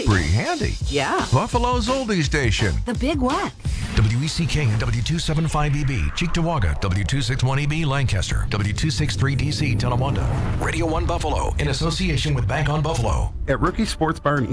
handy. Pretty handy. Yeah. Buffalo's Oldie Station. The Big Wet. WECK and W275EB, Cheektowaga, W261EB, Lancaster, W263DC, Tonawanda. Radio 1 Buffalo, in association with Bank on Buffalo. At Rookie Sports Bar in